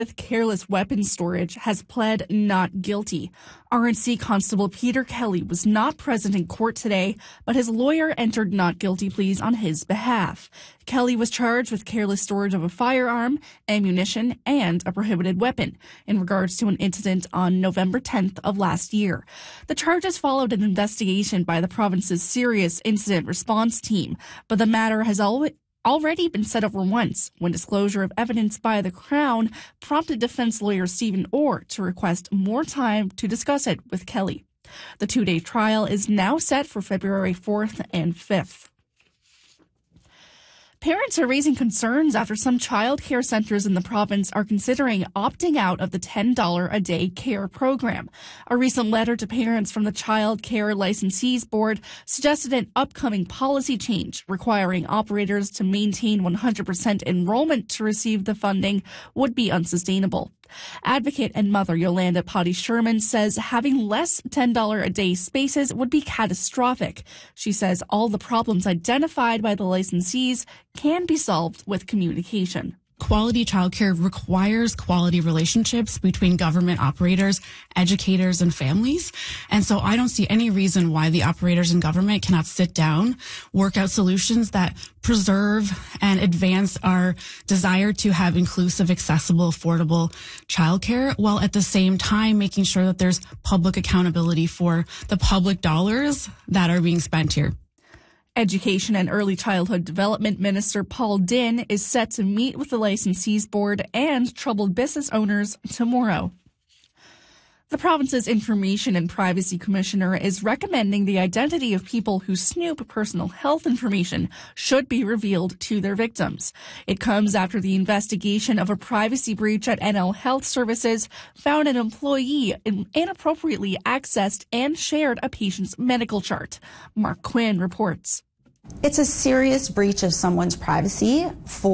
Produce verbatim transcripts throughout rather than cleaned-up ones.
with careless weapons storage has pled not guilty. R N C Constable Peter Kelly was not present in court today, but his lawyer entered not guilty pleas on his behalf. Kelly was charged with careless storage of a firearm, ammunition, and a prohibited weapon in regards to an incident on November tenth of last year. The charges followed an investigation by the province's Serious Incident Response Team, but the matter has always already been set over once when disclosure of evidence by the Crown prompted defense lawyer Stephen Orr to request more time to discuss it with Kelly. The two-day trial is now set for February fourth and fifth. Parents are raising concerns after some child care centres in the province are considering opting out of the ten dollars a day care program. A recent letter to parents from the Child Care Licensees Board suggested an upcoming policy change requiring operators to maintain one hundred percent enrollment to receive the funding would be unsustainable. Advocate and mother Yolanda Potty Sherman says having less ten dollars a day spaces would be catastrophic. She says all the problems identified by the licensees can be solved with communication. Quality childcare requires quality relationships between government operators, educators, and families. And so I don't see any reason why the operators and government cannot sit down, work out solutions that preserve and advance our desire to have inclusive, accessible, affordable childcare, while at the same time making sure that there's public accountability for the public dollars that are being spent here. Education and Early Childhood Development Minister Paul Dinn is set to meet with the Licensees Board and troubled business owners tomorrow. The province's Information and Privacy Commissioner is recommending the identity of people who snoop personal health information should be revealed to their victims. It comes after the investigation of a privacy breach at N L Health Services found an employee inappropriately accessed and shared a patient's medical chart. Mark Quinn reports. It's a serious breach of someone's privacy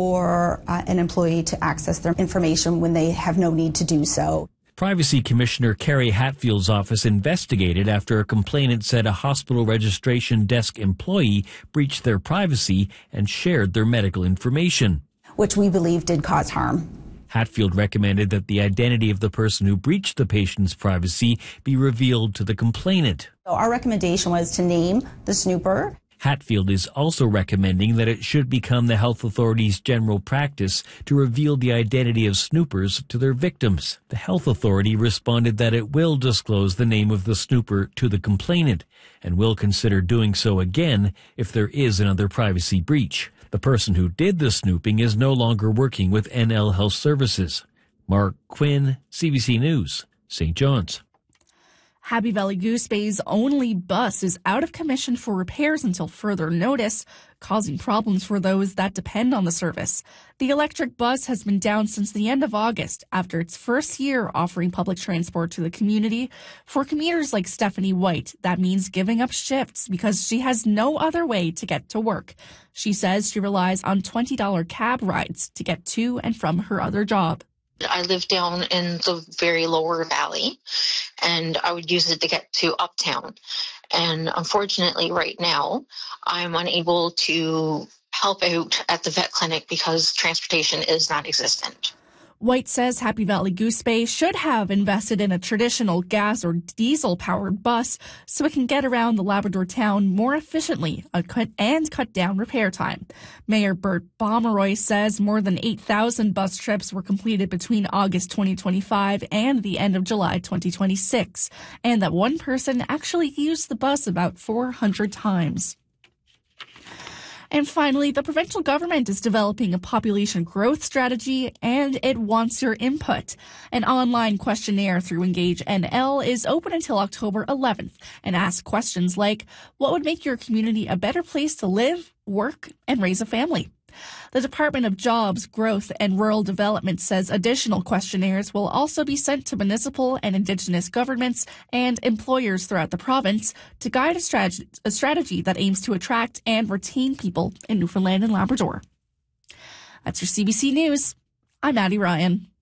for uh, an employee to access their information when they have no need to do so. Privacy Commissioner Carrie Hatfield's office investigated after a complainant said a hospital registration desk employee breached their privacy and shared their medical information, which we believe did cause harm. Hatfield recommended that the identity of the person who breached the patient's privacy be revealed to the complainant. So our recommendation was to name the snooper. Hatfield is also recommending that it should become the health authority's general practice to reveal the identity of snoopers to their victims. The health authority responded that it will disclose the name of the snooper to the complainant and will consider doing so again if there is another privacy breach. The person who did the snooping is no longer working with N L Health Services. Mark Quinn, C B C News, Saint John's. Happy Valley Goose Bay's only bus is out of commission for repairs until further notice, causing problems for those that depend on the service. The electric bus has been down since the end of August after its first year offering public transport to the community. For commuters like Stephanie White, that means giving up shifts because she has no other way to get to work. She says she relies on twenty dollars cab rides to get to and from her other job. I live down in the very lower valley, and I would use it to get to uptown. And unfortunately, right now, I'm unable to help out at the vet clinic because transportation is non-existent. White says Happy Valley Goose Bay should have invested in a traditional gas or diesel-powered bus so it can get around the Labrador town more efficiently and cut down repair time. Mayor Bert Pomeroy says more than eight thousand bus trips were completed between August twenty twenty-five and the end of July twenty twenty-six, and that one person actually used the bus about four hundred times. And finally, the provincial government is developing a population growth strategy, and it wants your input. An online questionnaire through Engage N L is open until October eleventh and asks questions like, what would make your community a better place to live, work, and raise a family? The Department of Jobs, Growth and Rural Development says additional questionnaires will also be sent to municipal and Indigenous governments and employers throughout the province to guide a strategy, a strategy that aims to attract and retain people in Newfoundland and Labrador. That's your C B C News. I'm Maddie Ryan.